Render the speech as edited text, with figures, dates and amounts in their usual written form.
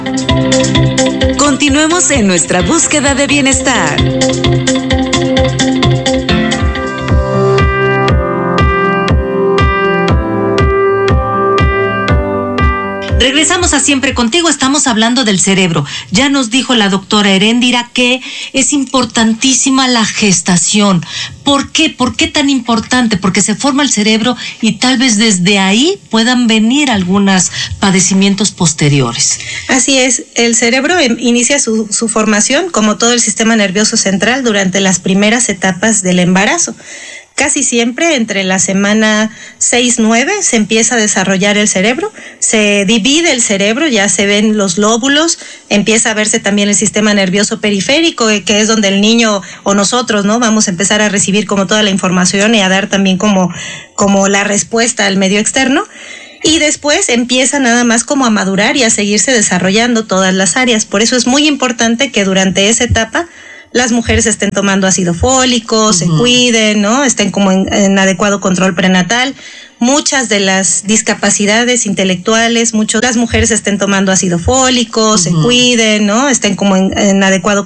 Continuemos en nuestra búsqueda de bienestar. Regresamos a Siempre Contigo, estamos hablando del cerebro. Ya nos dijo la doctora Heréndira que es importantísima la gestación. ¿Por qué? ¿Por qué tan importante? Porque se forma el cerebro y tal vez desde ahí puedan venir algunos padecimientos posteriores. Así es, el cerebro inicia su formación, como todo el sistema nervioso central, durante las primeras etapas del embarazo. Casi siempre entre la semana 6-9 se empieza a desarrollar el cerebro, se divide el cerebro, ya se ven los lóbulos, empieza a verse también el sistema nervioso periférico, que es donde el niño o nosotros, ¿no? Vamos a empezar a recibir como toda la información y a dar también como la respuesta al medio externo. Y después empieza nada más como a madurar y a seguirse desarrollando todas las áreas. Por eso es muy importante que durante esa etapa las mujeres estén tomando ácido fólico, se cuiden, ¿no? Estén como en adecuado control prenatal. Muchas de las discapacidades intelectuales, las mujeres estén tomando ácido fólico, se cuiden, ¿no? Estén como en adecuado